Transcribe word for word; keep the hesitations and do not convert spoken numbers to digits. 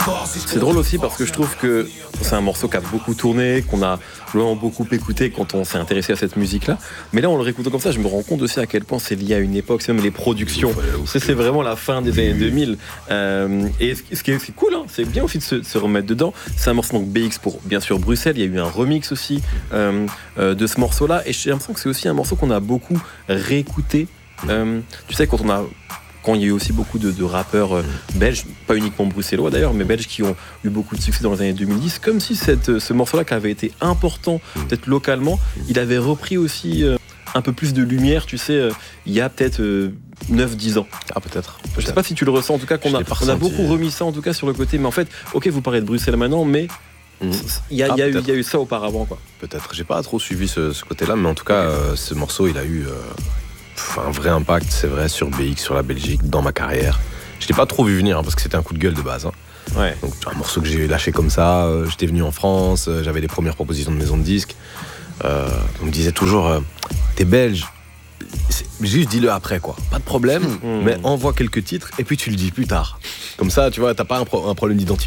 C'est drôle aussi parce que je trouve que c'est un morceau qui a beaucoup tourné, qu'on a vraiment beaucoup écouté quand on s'est intéressé à cette musique-là. Mais là, en le réécoutant comme ça, je me rends compte aussi à quel point c'est lié à une époque, c'est même les productions. C'est, c'est vraiment la fin des années deux mille. Euh, et ce qui est, ce qui est cool, hein, c'est bien aussi de se, de se remettre dedans. C'est un morceau donc B X pour bien sûr Bruxelles. Il y a eu un remix aussi euh, euh, de ce morceau-là. Et j'ai l'impression que c'est aussi un morceau qu'on a beaucoup réécouté. Euh, tu sais, quand on a quand il y a eu aussi beaucoup de, de rappeurs euh, belges, pas uniquement bruxellois d'ailleurs, mais belges qui ont eu beaucoup de succès dans les années deux mille dix, comme si cette, ce morceau-là qui avait été important, peut-être localement, il avait repris aussi euh, un peu plus de lumière, tu sais, euh, il y a peut-être euh, neuf dix ans. Ah, peut-être. peut-être. Je sais pas si tu le ressens, en tout cas, qu'on a, on a beaucoup remis ça, en tout cas, sur le côté, mais en fait, ok, vous parlez de Bruxelles maintenant, mais il y, ah, y, y, y a eu ça auparavant, quoi. Peut-être, j'ai pas trop suivi ce, ce côté-là, mais en tout cas, euh, ce morceau, il a eu... Euh... un vrai impact, c'est vrai, sur B X, sur la Belgique, dans ma carrière. Je l'ai pas trop vu venir hein, parce que c'était un coup de gueule de base. Hein. Ouais. Donc un morceau que j'ai lâché comme ça. Euh, j'étais venu en France, euh, j'avais les premières propositions de maison de disques. Euh, on me disait toujours, euh, t'es belge. C'est, juste dis-le après quoi. Pas de problème, mmh. mais envoie quelques titres et puis tu le dis plus tard. Comme ça, tu vois, t'as pas un, pro- un problème d'identité.